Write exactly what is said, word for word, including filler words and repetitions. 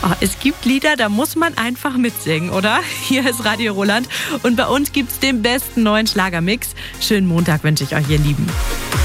Oh, es gibt Lieder, da muss man einfach mitsingen, oder? Hier ist Radio Roland und bei uns gibt's den besten neuen Schlagermix. Schönen Montag wünsche ich euch, ihr Lieben.